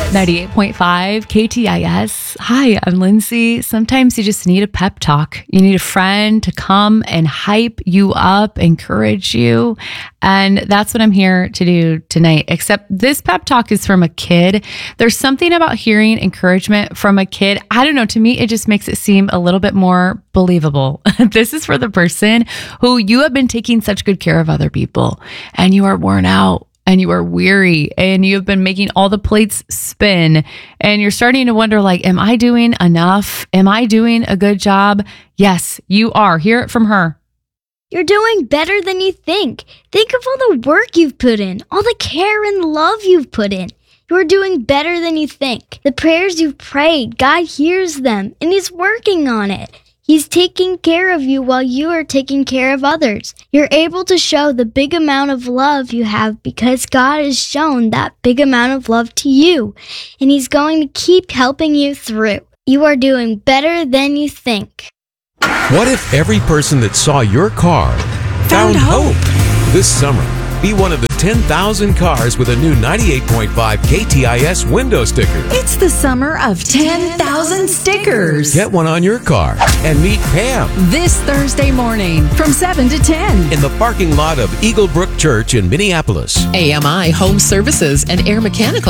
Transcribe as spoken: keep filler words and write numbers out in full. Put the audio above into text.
ninety-eight point five K T I S. Hi, I'm Lindsay. Sometimes you just need a pep talk. You need a friend to come and hype you up, encourage you. And that's what I'm here to do tonight. Except this pep talk is from a kid. There's something about hearing encouragement from a kid. I don't know. To me, it just makes it seem a little bit more believable. This is for the person who you have been taking such good care of other people and you are worn out. And you are weary and you've been making all the plates spin and you're starting to wonder, like, am I doing enough? Am I doing a good job? Yes, you are. Hear it from her. You're doing better than you think. Think of all the work you've put in, all the care and love you've put in. You're doing better than you think. The prayers you've prayed, God hears them and He's working on it. He's taking care of you while you are taking care of others. You're able to show the big amount of love you have because God has shown that big amount of love to you, and He's going to keep helping you through. You are doing better than you think. What if every person that saw your car found, found hope? hope? This summer, be one of the ten thousand cars with a new ninety-eight point five K T I S window sticker. It's the summer of ten thousand stickers. Get one on your car and meet Pam this Thursday morning from seven to ten in the parking lot of Eagle Brook Church in Minneapolis. A M I Home Services and Air Mechanical